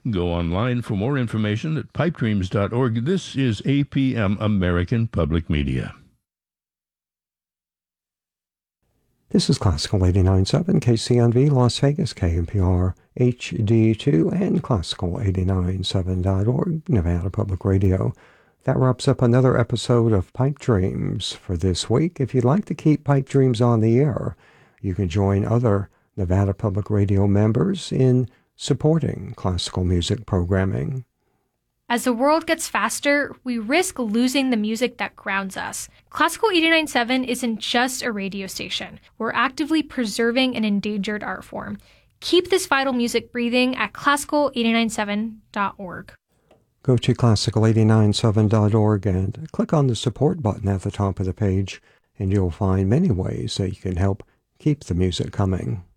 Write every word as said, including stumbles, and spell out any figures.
Go online for more information at pipe dreams dot org. This is A P M, American Public Media. This is Classical eighty-nine point seven, K C N V, Las Vegas, K N P R H D two, and Classical eighty-nine point seven dot org, Nevada Public Radio. That wraps up another episode of Pipe Dreams for this week. If you'd like to keep Pipe Dreams on the air, you can join other Nevada Public Radio members in supporting classical music programming. As the world gets faster, we risk losing the music that grounds us. Classical eighty-nine point seven isn't just a radio station. We're actively preserving an endangered art form. Keep this vital music breathing at classical eighty-nine point seven dot org. Go to classical eighty-nine point seven dot org and click on the support button at the top of the page, and you'll find many ways that you can help keep the music coming.